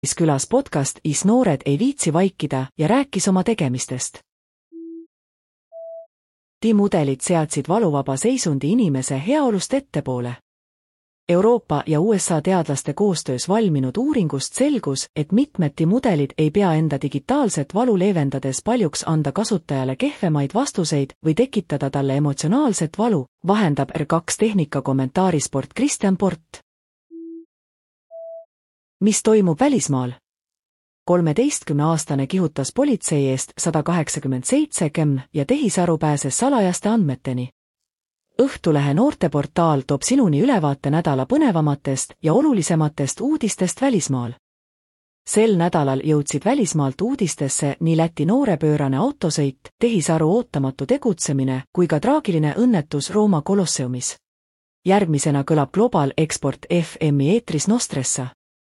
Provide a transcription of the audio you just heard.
külas podcast Is noored ei viitsi vaikida ja rääkis oma tegemistest. Mudelid seadsid valuvaba seisundi inimese heaolust ettepoole. Euroopa ja USA teadlaste koostöös valminud uuringust selgus, et mitmed mudelid ei pea enda digitaalset valu leevendades paljuks anda kasutajale kehvemaid vastuseid või tekitada talle emotsionaalset valu, vahendab R2 tehnika kommentaarisport Kristjan Port. Mis toimub välismaal? 13-aastane kihutas politsei eest 187 km ja tehisaru pääses salajaste andmeteni. Õhtulehe noorteportaal toob sinuni ülevaate nädala põnevamatest ja olulisematest uudistest välismaal. Sel nädalal jõudsid välismaalt uudistesse nii Läti noorepöörane autosõit, tehisaru ootamatu tegutsemine kui ka traagiline õnnetus Rooma Kolosseumis. Järgmisena kõlab Global Export FM-i eetris Nostressa.